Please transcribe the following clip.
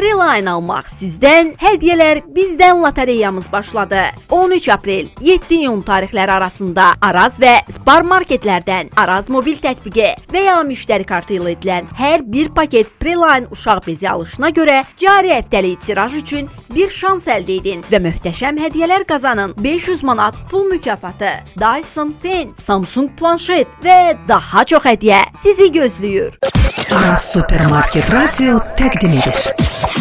Preline almaq sizdən, hədiyyələr bizdən lotereyamız başladı. 13 aprel 7 iyun tarixləri arasında Araz və Spar marketlərdən Araz mobil tətbiqi və ya müştəri kartı ilə edilən hər bir paket Preline uşaq bezi alışına görə cari həftəlik tiraj üçün bir şans əldə edin və möhtəşəm hədiyyələr qazanın. 500 manat pul mükafatı, Dyson Pen, Samsung planşet və daha çox hədiyyə sizi gözləyir. Araz Supermarket Radio təqdim edir.